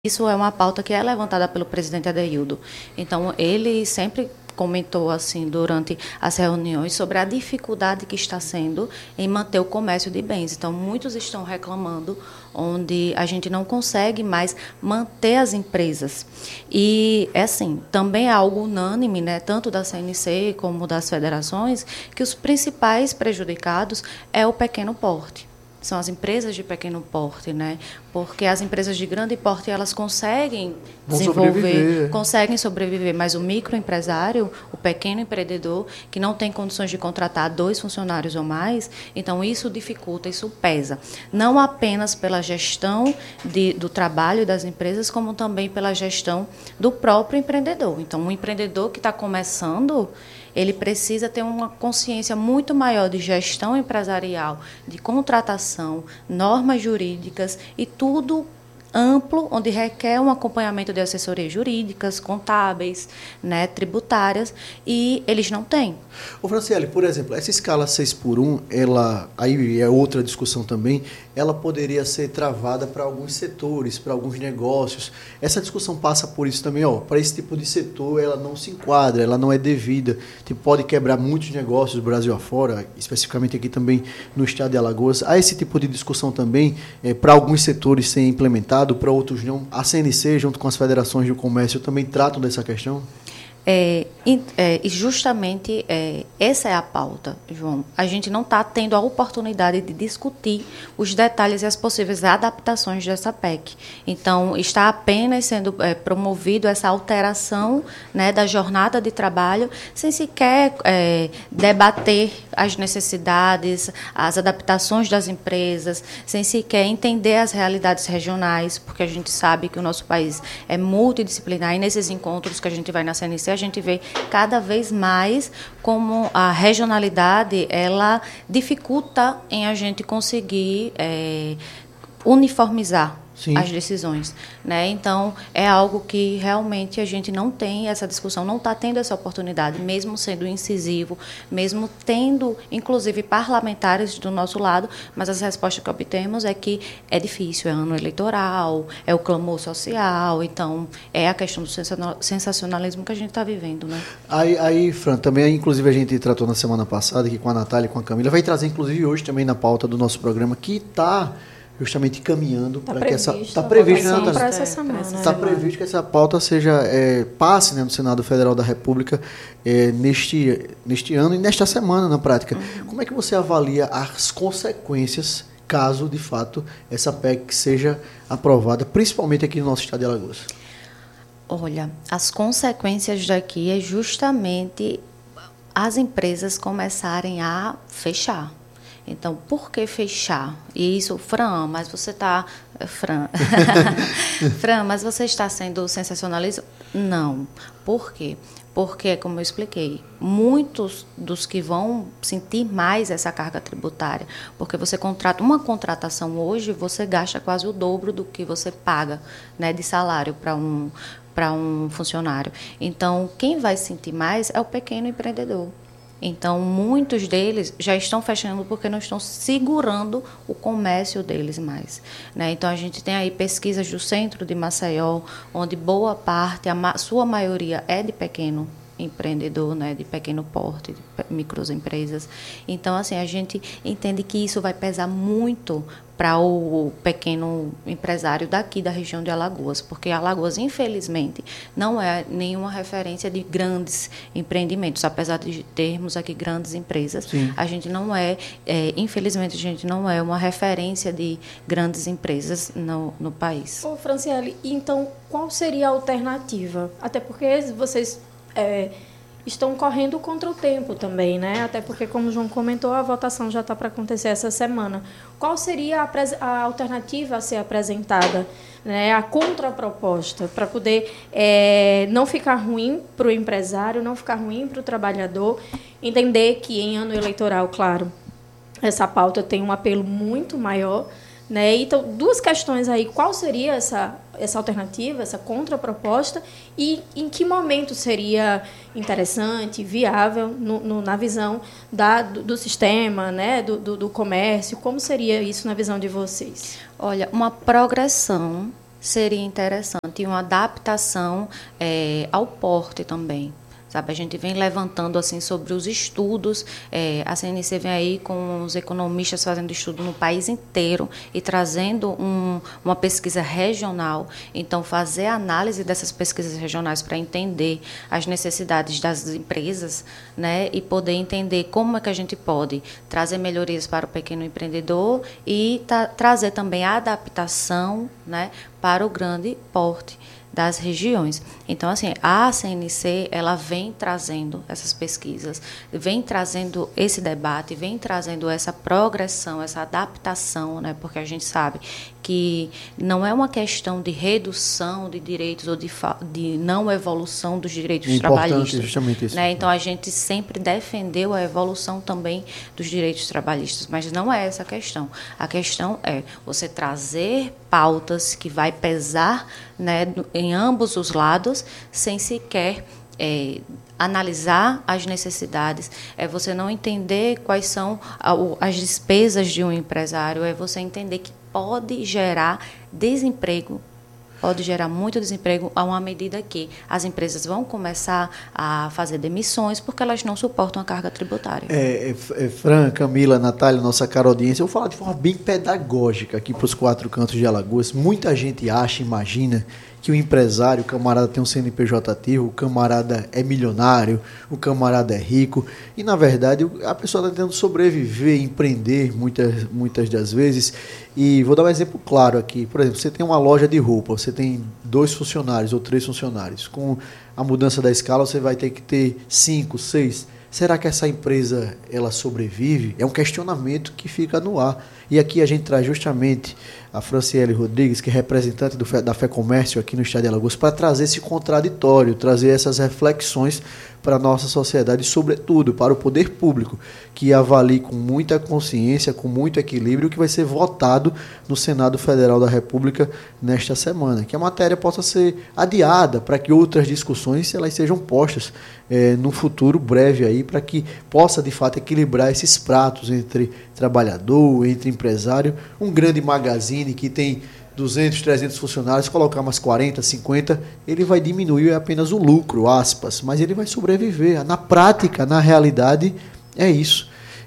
Isso é uma pauta que é levantada pelo presidente Adeildo. Então, ele sempre comentou assim durante as reuniões sobre a dificuldade que está sendo em manter o comércio de bens. Então, muitos estão reclamando onde a gente não consegue mais manter as empresas. E, é assim, também é algo unânime, né, tanto da CNC como das federações, que os principais prejudicados é o pequeno porte. São as empresas de pequeno porte, né? Porque as empresas de grande porte, elas conseguem desenvolver, conseguem sobreviver, mas o microempresário, o pequeno empreendedor, que não tem condições de contratar 2 funcionários ou mais, então isso dificulta, isso pesa. Não apenas pela gestão do trabalho das empresas, como também pela gestão do próprio empreendedor. Então, um empreendedor que está começando, ele precisa ter uma consciência muito maior de gestão empresarial, de contratação, normas jurídicas e tudo amplo, onde requer um acompanhamento de assessorias jurídicas, contábeis, né, tributárias, e eles não têm. Ô Franciele, por exemplo, essa escala 6x1, ela, aí é outra discussão também, ela poderia ser travada para alguns setores, para alguns negócios. Essa discussão passa por isso também, ó, para esse tipo de setor ela não se enquadra, ela não é devida, tipo, pode quebrar muitos negócios do Brasil afora, especificamente aqui também no estado de Alagoas. Há esse tipo de discussão também, para alguns setores ser implementado, para outros não. A CNC, junto com as federações de comércio, também tratam dessa questão? Justamente essa é a pauta, João. A gente não está tendo a oportunidade de discutir os detalhes e as possíveis adaptações dessa PEC. Então, está apenas sendo promovido essa alteração, né, da jornada de trabalho, sem sequer debater as necessidades, as adaptações das empresas, sem sequer entender as realidades regionais, porque a gente sabe que o nosso país é multidisciplinar, e nesses encontros que a gente vai na CNC, a gente vê cada vez mais como a regionalidade ela dificulta em a gente conseguir uniformizar Sim. As decisões, né? Então, é algo que realmente a gente não tem essa discussão, não está tendo essa oportunidade, mesmo sendo incisivo, mesmo tendo, inclusive, parlamentares do nosso lado, mas as respostas que obtemos é que é difícil, é ano eleitoral, é o clamor social, então, é a questão do sensacionalismo que a gente está vivendo, né? Aí, Fran, também, inclusive, a gente tratou na semana passada aqui com a Natália e com a Camila, vai trazer, inclusive, hoje também na pauta do nosso programa, que está justamente caminhando para que essa está previsto para essa semana. Está previsto que essa pauta seja passe, né, no Senado Federal da República neste ano e nesta semana na prática. Como é que você avalia as consequências caso de fato essa PEC seja aprovada, principalmente aqui no nosso estado de Alagoas? Olha, as consequências daqui é justamente as empresas começarem a fechar. Então, por que fechar? E isso, Fran, mas você está... Fran, mas você está sendo sensacionalista? Não. Por quê? Porque, como eu expliquei, muitos dos que vão sentir mais essa carga tributária, porque você contrata uma contratação hoje, você gasta quase o dobro do que você paga, né, de salário para um funcionário. Então, quem vai sentir mais é o pequeno empreendedor. Então, muitos deles já estão fechando porque não estão segurando o comércio deles mais, né? Então, a gente tem aí pesquisas do centro de Maceió, onde boa parte, sua maioria é de pequeno empreendedor, né, de pequeno porte, de microempresas. Então, assim, a gente entende que isso vai pesar muito para o pequeno empresário daqui da região de Alagoas, porque Alagoas, infelizmente, não é nenhuma referência de grandes empreendimentos, apesar de termos aqui grandes empresas. Sim. A gente não infelizmente, a gente não é uma referência de grandes empresas no país. Ô, Franciele, então, qual seria a alternativa? Até porque vocês estão correndo contra o tempo também, né? Até porque, como o João comentou, a votação já está para acontecer essa semana. Qual seria a alternativa a ser apresentada, né? A contraproposta, para poder não ficar ruim para o empresário, não ficar ruim para o trabalhador, entender que em ano eleitoral, claro, essa pauta tem um apelo muito maior, né? Então, duas questões aí. Qual seria essa alternativa, essa contraproposta, e em que momento seria interessante, viável, na visão do sistema, né? do comércio? Como seria isso na visão de vocês? Olha, uma progressão seria interessante, e uma adaptação ao porte também. Sabe, a gente vem levantando assim sobre os estudos, a CNC vem aí com os economistas fazendo estudo no país inteiro e trazendo uma pesquisa regional. Então, fazer a análise dessas pesquisas regionais para entender as necessidades das empresas, né, e poder entender como é que a gente pode trazer melhorias para o pequeno empreendedor e trazer também a adaptação, né, para o grande porte das regiões. Então, assim, a CNC, ela vem trazendo essas pesquisas, vem trazendo esse debate, vem trazendo essa progressão, essa adaptação, né? Porque a gente sabe que não é uma questão de redução de direitos ou de não evolução dos direitos trabalhistas. Justamente isso, né? Então, a gente sempre defendeu a evolução também dos direitos trabalhistas, mas não é essa a questão. A questão é você trazer pautas que vai pesar, né, em ambos os lados, sem sequer analisar as necessidades, é você não entender quais são as despesas de um empresário, é você entender que pode gerar desemprego, pode gerar muito desemprego a uma medida que as empresas vão começar a fazer demissões porque elas não suportam a carga tributária. Fran, Camila, Natália, nossa cara audiência, eu vou falar de forma bem pedagógica aqui para os 4 cantos de Alagoas. Muita gente acha, imagina, que o empresário, o camarada tem um CNPJ ativo, o camarada é milionário, o camarada é rico, e na verdade a pessoa está tentando sobreviver, empreender muitas das vezes. E vou dar um exemplo claro aqui. Por exemplo, você tem uma loja de roupa, você tem 2 funcionários ou 3 funcionários. Com a mudança da escala, você vai ter que ter 5, 6. Será que essa empresa ela sobrevive? É um questionamento que fica no ar. E aqui a gente traz justamente a Franciele Rodrigues, que é representante da FEComércio aqui no estado de Alagoas, para trazer esse contraditório, trazer essas reflexões para a nossa sociedade e, sobretudo, para o poder público, que avalie com muita consciência, com muito equilíbrio, o que vai ser votado no Senado Federal da República nesta semana. Que a matéria possa ser adiada para que outras discussões elas sejam postas no futuro breve, aí, para que possa, de fato, equilibrar esses pratos entre trabalhador, entre empresário. Um grande magazine que tem 200, 300 funcionários, colocar umas 40, 50, ele vai diminuir apenas o lucro, aspas, mas ele vai sobreviver. Na prática, na realidade, é isso.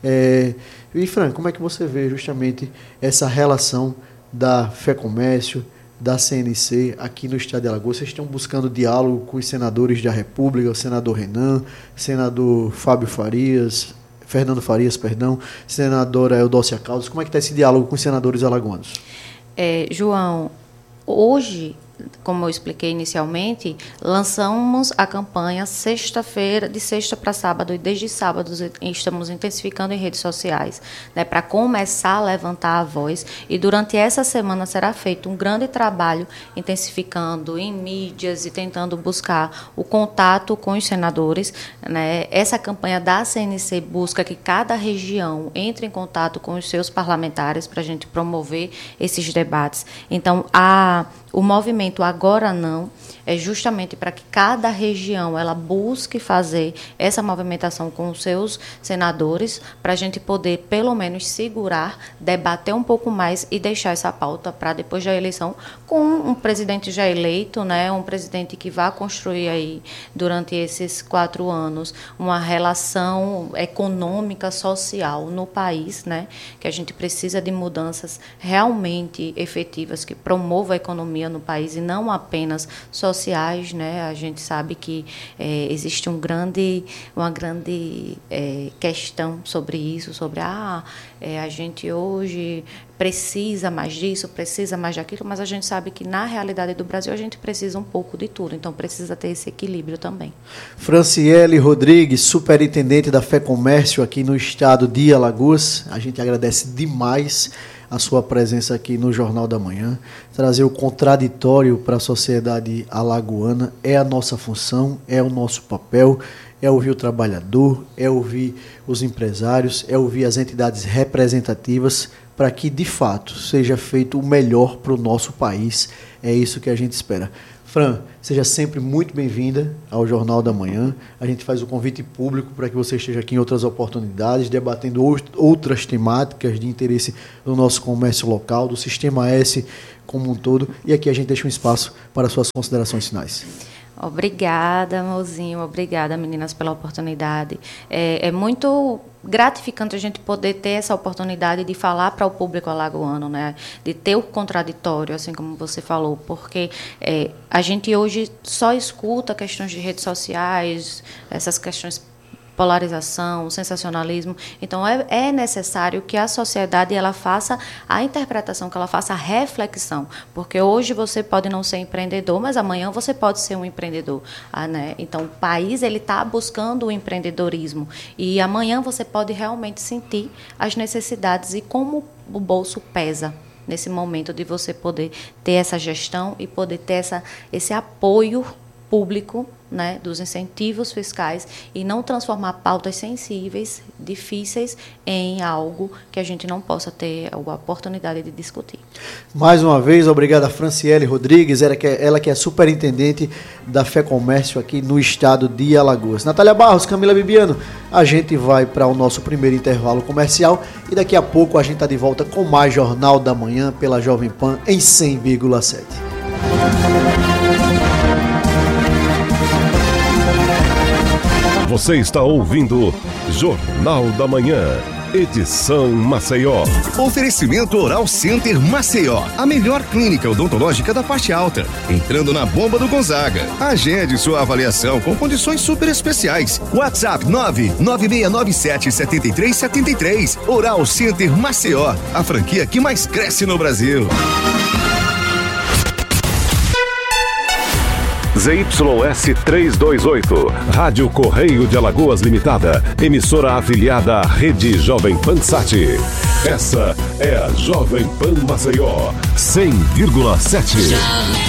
E, Fran, como é que você vê justamente essa relação da FEComércio, da CNC aqui no estado de Alagoas? Vocês estão buscando diálogo com os senadores da República, o senador Renan, senador Fernando Farias, senadora Eudócia Caldas. Como é que está esse diálogo com os senadores alagoanos? João, hoje, como eu expliquei inicialmente, lançamos a campanha sexta-feira, de sexta para sábado, e desde sábado estamos intensificando em redes sociais, né, para começar a levantar a voz, e durante essa semana será feito um grande trabalho intensificando em mídias e tentando buscar o contato com os senadores, né. Essa campanha da CNC busca que cada região entre em contato com os seus parlamentares para a gente promover esses debates. Então, o movimento Agora Não é justamente para que cada região ela busque fazer essa movimentação com os seus senadores, para a gente poder, pelo menos, segurar, debater um pouco mais e deixar essa pauta para depois da eleição, com um presidente já eleito, né, um presidente que vai construir aí, durante esses 4 anos, uma relação econômica, social no país, né, que a gente precisa de mudanças realmente efetivas que promovam a economia no país e não apenas sociais, né? A gente sabe que existe uma grande questão sobre isso, sobre a gente hoje precisa mais disso, precisa mais daquilo, mas a gente sabe que na realidade do Brasil a gente precisa um pouco de tudo, então precisa ter esse equilíbrio também. Franciele Rodrigues, superintendente da FEComércio aqui no estado de Alagoas, a gente agradece demais a sua presença aqui no Jornal da Manhã. Trazer o contraditório para a sociedade alagoana é a nossa função, é o nosso papel, é ouvir o trabalhador, é ouvir os empresários, é ouvir as entidades representativas para que, de fato, seja feito o melhor para o nosso país. É isso que a gente espera. Fran, seja sempre muito bem-vinda ao Jornal da Manhã. A gente faz o convite público para que você esteja aqui em outras oportunidades, debatendo outras temáticas de interesse do nosso comércio local, do Sistema S como um todo. E aqui a gente deixa um espaço para suas considerações finais. Obrigada, Mozinho. Obrigada, meninas, pela oportunidade. É muito gratificante a gente poder ter essa oportunidade de falar para o público alagoano, né? De ter o contraditório, assim como você falou, porque a gente hoje só escuta questões de redes sociais, essas questões polarização, sensacionalismo. Então, é necessário que a sociedade ela faça a interpretação, que ela faça a reflexão, porque hoje você pode não ser empreendedor, mas amanhã você pode ser um empreendedor. Né? Então, o país está buscando o empreendedorismo e amanhã você pode realmente sentir as necessidades e como o bolso pesa nesse momento de você poder ter essa gestão e poder ter esse apoio público, né, dos incentivos fiscais e não transformar pautas sensíveis, difíceis, em algo que a gente não possa ter a oportunidade de discutir. Mais uma vez, obrigado a Franciele Rodrigues, ela que é superintendente da FEComércio aqui no estado de Alagoas. Natália Barros, Camila Bibiano, a gente vai para o nosso primeiro intervalo comercial e daqui a pouco a gente está de volta com mais Jornal da Manhã pela Jovem Pan em 100,7. Você está ouvindo Jornal da Manhã, edição Maceió. Oferecimento Oral Center Maceió, a melhor clínica odontológica da parte alta. Entrando na Bomba do Gonzaga. Agende sua avaliação com condições super especiais. WhatsApp 99697-7373. Oral Center Maceió, a franquia que mais cresce no Brasil. ZYS 328, Rádio Correio de Alagoas Limitada, emissora afiliada à Rede Jovem Pan Sat. Essa é a Jovem Pan Maceió, 100,7.